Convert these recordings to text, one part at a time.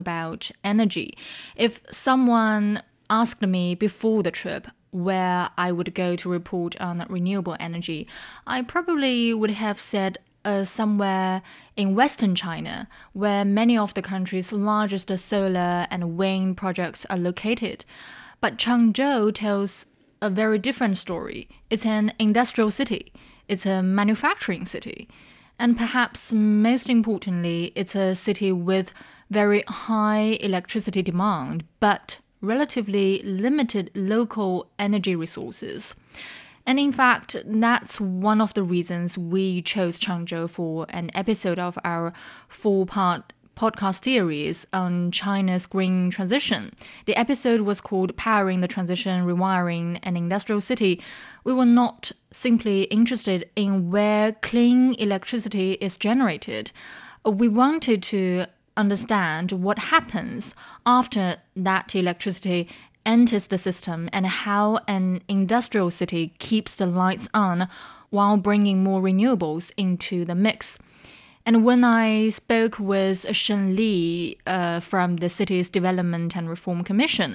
about energy. If someone asked me before the trip where I would go to report on renewable energy, I probably would have said somewhere in Western China, where many of the country's largest solar and wind projects are located. But Changzhou tells a very different story. It's an industrial city. It's a manufacturing city. And perhaps most importantly, it's a city with very high electricity demand, but relatively limited local energy resources. And in fact, that's one of the reasons we chose Changzhou for an episode of our 4-part podcast series on China's green transition. The episode was called Powering the Transition, Rewiring an Industrial City. We were not simply interested in where clean electricity is generated. We wanted to understand what happens after that electricity enters the system and how an industrial city keeps the lights on while bringing more renewables into the mix. And when I spoke with Shen Li from the city's Development and Reform Commission,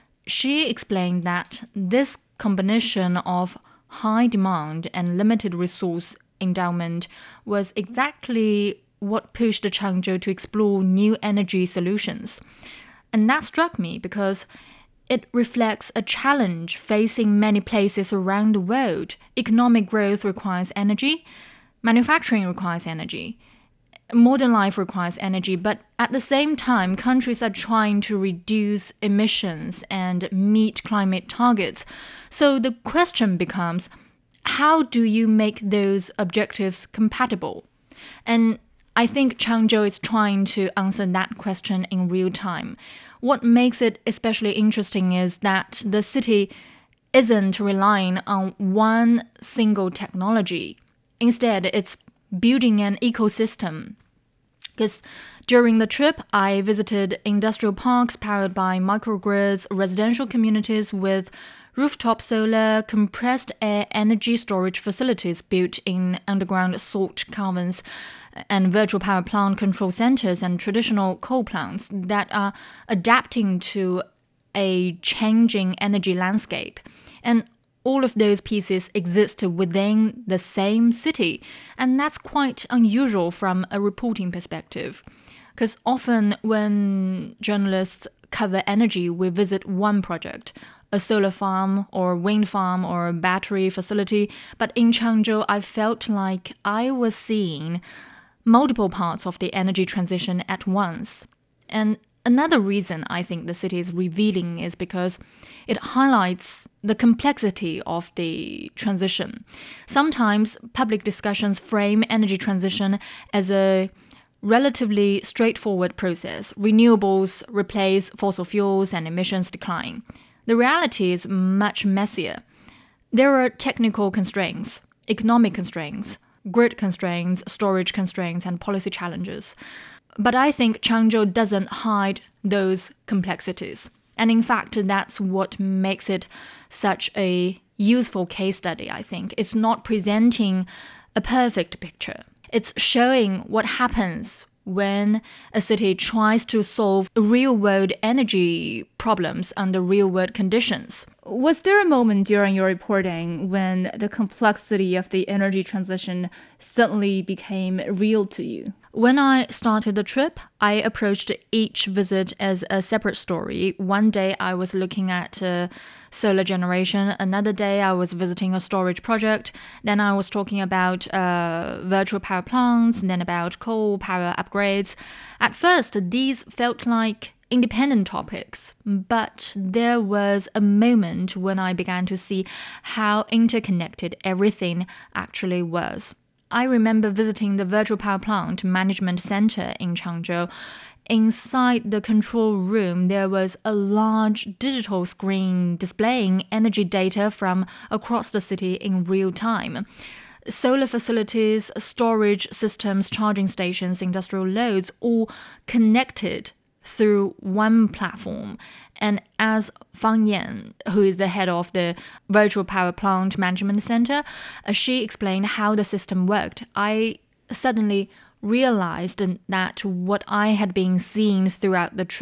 she explained that this combination of high demand and limited resource endowment was exactly what pushed Changzhou to explore new energy solutions. And that struck me because it reflects a challenge facing many places around the world. Economic growth requires energy, manufacturing requires energy, modern life requires energy, but at the same time, countries are trying to reduce emissions and meet climate targets. So the question becomes, how do you make those objectives compatible? And I think Changzhou is trying to answer that question in real time. What makes it especially interesting is that the city isn't relying on one single technology. Instead, it's building an ecosystem. Because during the trip, I visited industrial parks powered by microgrids, residential communities with rooftop solar, compressed air energy storage facilities built in underground salt caverns, and virtual power plant control centers and traditional coal plants that are adapting to a changing energy landscape. And all of those pieces exist within the same city, and that's quite unusual from a reporting perspective. Because often when journalists cover energy, we visit one project, a solar farm or wind farm or a battery facility. But in Changzhou, I felt like I was seeing multiple parts of the energy transition at once. And another reason I think the city is revealing is because it highlights the complexity of the transition. Sometimes public discussions frame energy transition as a relatively straightforward process. Renewables replace fossil fuels and emissions decline. The reality is much messier. There are technical constraints, economic constraints, grid constraints, storage constraints, and policy challenges. But I think Changzhou doesn't hide those complexities. And in fact, that's what makes it such a useful case study, I think. It's not presenting a perfect picture. It's showing what happens when a city tries to solve real-world energy problems under real-world conditions. Was there a moment during your reporting when the complexity of the energy transition suddenly became real to you? When I started the trip, I approached each visit as a separate story. One day I was looking at solar generation. Another day I was visiting a storage project. Then I was talking about virtual power plants, and then about coal power upgrades. At first, these felt like independent topics, but there was a moment when I began to see how interconnected everything actually was. I remember visiting the Virtual Power Plant Management Center in Changzhou. Inside the control room, there was a large digital screen displaying energy data from across the city in real time. Solar facilities, storage systems, charging stations, industrial loads, all connected through one platform. And as Fang Yan, who is the head of the Virtual Power Plant Management Center, she explained how the system worked. I suddenly realized that what I had been seeing throughout the trip